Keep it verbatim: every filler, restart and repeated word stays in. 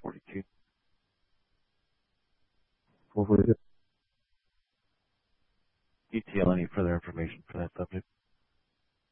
forty-two. four forty-two. E T L any further information for that subject?